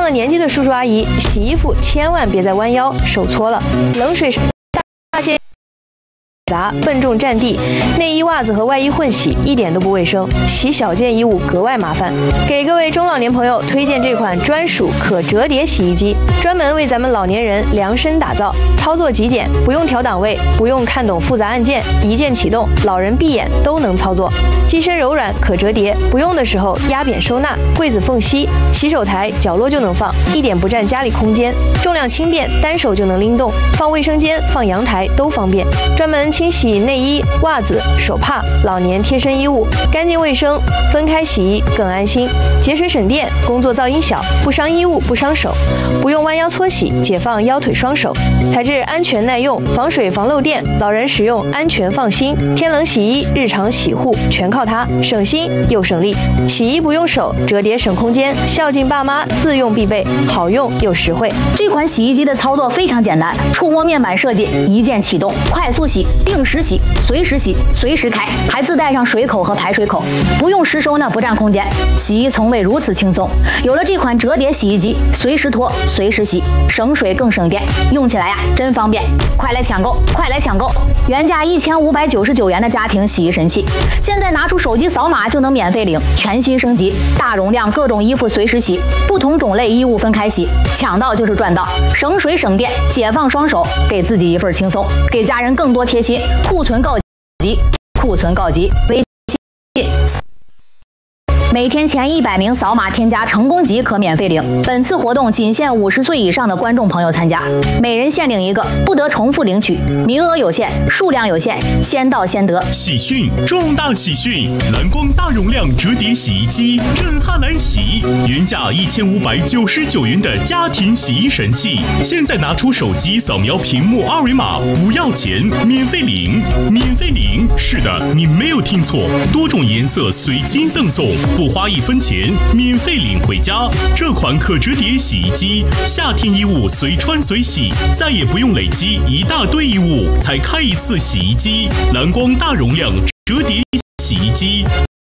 了年纪的叔叔阿姨，洗衣服千万别再弯腰手搓了，冷水大件杂笨重占地，内衣袜子和外衣混洗一点都不卫生，洗小件衣物格外麻烦。给各位中老年朋友推荐这款专属可折叠洗衣机，专门为咱们老年人量身打造，操作极简，不用调档位，不用看懂复杂按键，一键启动，老人闭眼都能操作。机身柔软可折叠，不用的时候压扁收纳，柜子缝隙、洗手台角落就能放，一点不占家里空间。重量轻便，单手就能拎动，放卫生间、放阳台都方便。专门清洗内衣、袜子、手帕、老年贴身衣物，干净卫生，分开洗衣更安心，节水省电，工作噪音小，不伤衣物不伤手，不用弯腰搓洗，解放腰腿双手，材质安全耐用，防水防漏电，老人使用安全放心。天冷洗衣、日常洗护全靠它，省心又省力。洗衣不用手，折叠省空间，孝敬爸妈自用必备，好用又实惠。 这款洗衣机的操作非常简单，触摸面板设计，一键启动，快速洗，定时洗，随时洗，随时开，还自带上水口和排水口，不用实收纳，不占空间。洗衣从未如此轻松。有了这款折叠洗衣机，随时脱，随时洗，省水更省电，用起来呀真方便。快来抢购，快来抢购！原价1599元的家庭洗衣神器，现在拿出手机扫码就能免费领，全新升级，大容量各种衣服随时洗，不同种类衣物分开洗，抢到就是赚到，省水省电，解放双手，给自己一份轻松，给家人更多贴心。库存告急，库存告急，微信。每天前100名扫码添加成功即可免费领。本次活动仅限50岁以上的观众朋友参加，每人限领一个，不得重复领取，名额有限，数量有限，先到先得。 喜讯，重大喜讯！蓝光大容量折叠洗衣机震撼来袭，原价1599元的家庭洗衣神器，现在拿出手机扫描屏幕二维码，不要钱，免费领，免费领！是的，你没有听错，多种颜色随机赠送。不花1分钱，免费领回家。这款可折叠洗衣机，夏天衣物随穿随洗，再也不用累积一大堆衣物才开一次洗衣机。蓝光大容量折叠洗衣机，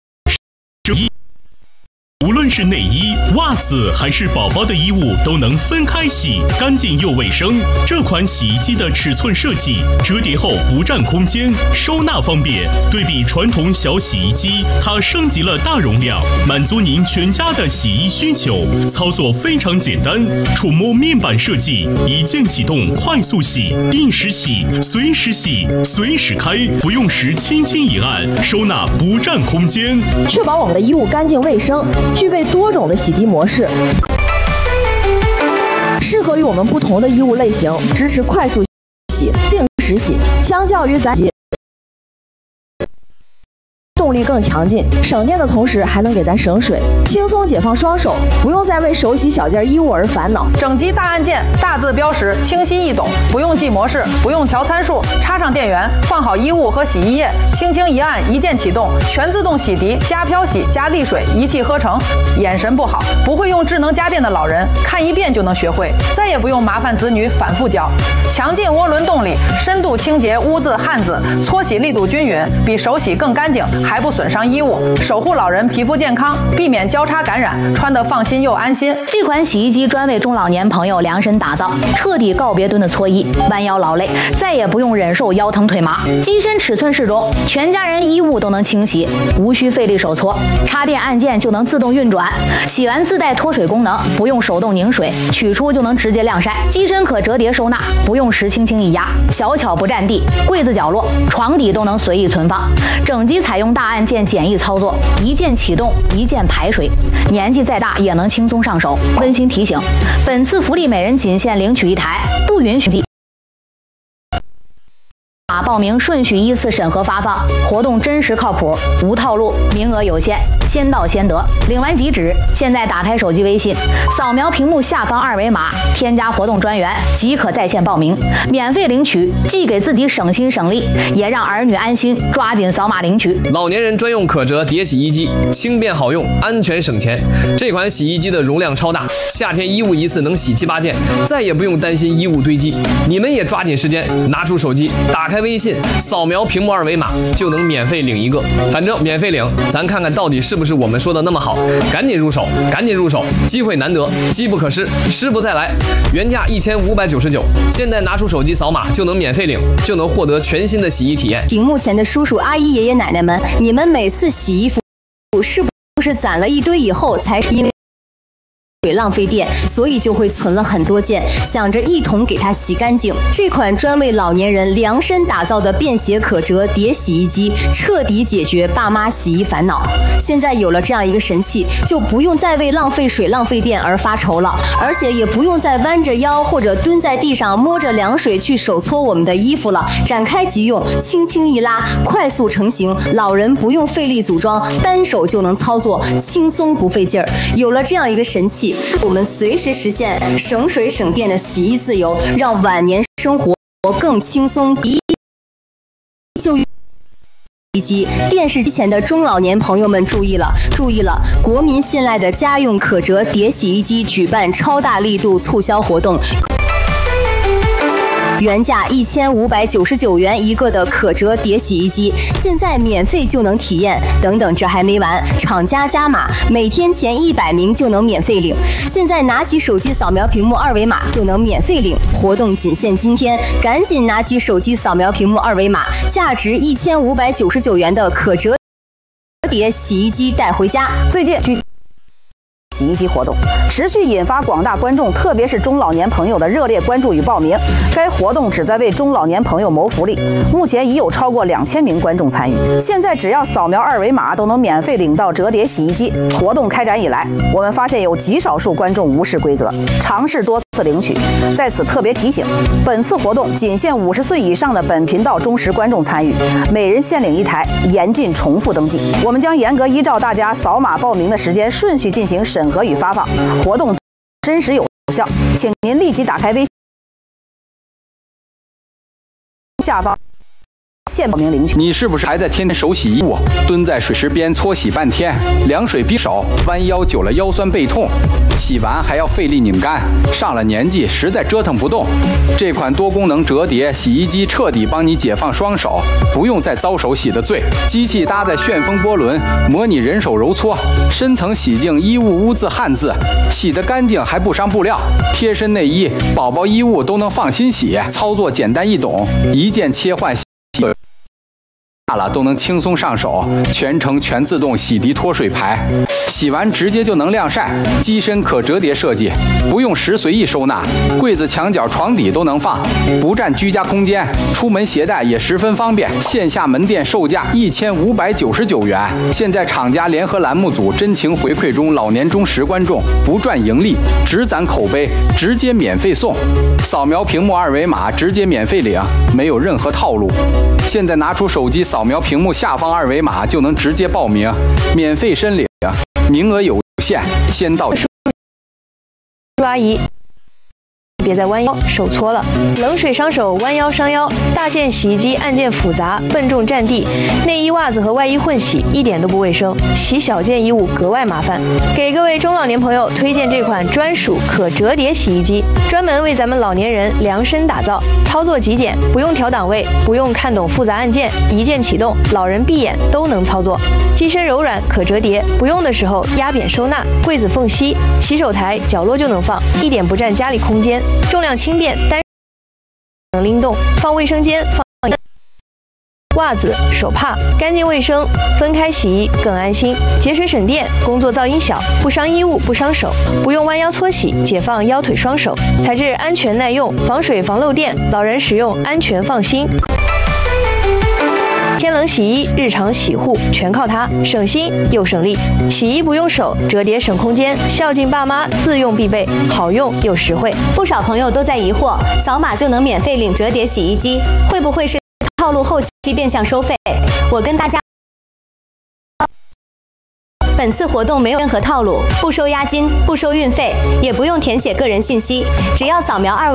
无论是内衣、袜子还是宝宝的衣物，都能分开洗，干净又卫生。这款洗衣机的尺寸设计，折叠后不占空间，收纳方便。对比传统小洗衣机，它升级了大容量，满足您全家的洗衣需求。操作非常简单，触摸面板设计，一键启动，快速洗，定时洗，随时洗，随时开，不用时轻轻一按，收纳不占空间， 确保我们的衣物干净卫生。具备多种的洗涤模式，适合于我们不同的衣物类型，支持快速洗、定时洗。相较于咱洗，动力更强劲，省电的同时还能给咱省水，轻松解放双手，不用再为手洗小件衣物而烦恼。 整机大按键，大字标识，清晰易懂，不用记模式，不用调参数，插上电源，放好衣物和洗衣液，轻轻一按，一键启动，全自动洗涤，加漂洗，加沥水，一气呵成。眼神不好，不会用智能家电的老人，看一遍就能学会，再也不用麻烦子女反复教。强劲涡轮动力，深度清洁污渍汗渍，搓洗力度均匀，比手洗更干净，还不损伤衣物，守护老人皮肤健康，避免交叉感染，穿得放心又安心。 这款洗衣机专为中老年朋友量身打造，彻底告别蹲的搓衣，弯腰劳累，再也不用忍受腰疼腿麻。机身尺寸适中，全家人衣物都能清洗，无需费力手搓，插电按键就能自动运转。洗完自带脱水功能，不用手动拧水，取出就能直接晾晒。机身可折叠收纳，不用时轻轻一压，小巧不占地，柜子角落、床底都能随意存放。整机采用大按键简易操作，一键启动，一键排水，年纪再大也能轻松上手。温馨提醒，本次福利每人仅限领取1台，不允许报名顺序依次审核发放，活动真实靠谱，无套路，名额有限，先到先得。领完即止，现在打开手机微信，扫描屏幕下方二维码，添加活动专员即可在线报名，免费领取，既给自己省心省力，也让儿女安心。抓紧扫码领取。 老年人专用可折叠洗衣机，轻便好用，安全省钱。这款洗衣机的容量超大，夏天衣物一次能洗7、8件，再也不用担心衣物堆积。你们也抓紧时间，拿出手机，打开微微信扫描屏幕二维码就能免费领一个，反正免费领，咱看看到底是不是我们说的那么好，赶紧入手，赶紧入手，机会难得，机不可失，失不再来。原价1599，现在拿出手机扫码就能免费领，就能获得全新的洗衣体验。 屏幕前的叔叔阿姨爷爷奶奶们，你们每次洗衣服是不是攒了一堆以后才因为水浪费电，所以就会存了很多件，想着一同给它洗干净。这款专为老年人量身打造的便携可折叠洗衣机，彻底解决爸妈洗衣烦恼。现在有了这样一个神器，就不用再为浪费水浪费电而发愁了，而且也不用再弯着腰或者蹲在地上摸着凉水去手搓我们的衣服了，展开即用，轻轻一拉，快速成型，老人不用费力组装，单手就能操作，轻松不费劲儿。有了这样一个神器，我们随时实现省水省电的洗衣自由，让晚年生活更轻松。就以及电视机前的中老年朋友们注意了，国民信赖的家用可折叠洗衣机举办超大力度促销活动。原价1599元一个的可折叠洗衣机，现在免费就能体验。等等，这还没完，厂家加码，每天前100名就能免费领。现在拿起手机扫描屏幕二维码就能免费领，活动仅限今天，赶紧拿起手机扫描屏幕二维码，价值1599元的可折叠洗衣机带回家。 最近洗衣机活动持续引发广大观众，特别是中老年朋友的热烈关注与报名。该活动旨在为中老年朋友谋福利，目前已有超过2000名观众参与。现在只要扫描二维码都能免费领到折叠洗衣机。活动开展以来，我们发现有极少数观众无视规则，尝试多次领取。在此特别提醒，本次活动仅限50岁以上的本频道忠实观众参与，每人限领1台，严禁重复登记。我们将严格依照大家扫码报名的时间顺序进行审核与发放，活动真实有效，请您立即打开微信下方现报名领取。 你是不是还在天天手洗衣物，蹲在水池边搓洗半天，凉水逼手，弯腰久了腰酸背痛，洗完还要费力拧干，上了年纪实在折腾不动。这款多功能折叠洗衣机彻底帮你解放双手，不用再遭手洗的罪。机器搭载旋风波轮，模拟人手揉搓，深层洗净衣物污渍汗渍，洗得干净还不伤布料。贴身内衣、宝宝衣物都能放心洗，操作简单易懂，一键切换洗了都能轻松上手，全程全自动洗涤脱水排，洗完直接就能晾晒。机身可折叠设计，不用时随意收纳，柜子、墙角、床底都能放，不占居家空间，出门携带也十分方便。线下门店售价1599元，现在厂家联合栏目组真情回馈中老年忠实观众，不赚盈利，只攒口碑，直接免费送。扫描屏幕二维码直接免费领，没有任何套路。现在拿出手机扫描屏幕下方二维码就能直接报名，免费申领，名额有限，先到。 阿姨，别再弯腰手搓了，冷水伤手，弯腰伤腰。大件洗衣机按键复杂，笨重占地，内衣袜子和外衣混洗，一点都不卫生，洗小件衣物格外麻烦。给各位中老年朋友推荐这款专属可折叠洗衣机，专门为咱们老年人量身打造，操作极简，不用调档位，不用看懂复杂按键，一键启动，老人闭眼都能操作。机身柔软，可折叠，不用的时候压扁收纳，柜子缝隙、洗手台角落就能放，一点不占家里空间。重量轻便，单能拎动，放卫生间，放袜子、手帕，干净卫生，分开洗衣更安心，节水省电，工作噪音小，不伤衣物，不伤手，不用弯腰搓洗，解放腰腿双手，材质安全耐用，防水防漏电，老人使用安全放心。天冷洗衣，日常洗护全靠它，省心又省力。洗衣不用手，折叠省空间，孝敬爸妈自用必备，好用又实惠。 不少朋友都在疑惑，扫码就能免费领折叠洗衣机，会不会是套路后期变相收费？我跟大家，本次活动没有任何套路，不收押金，不收运费，也不用填写个人信息，只要扫描2维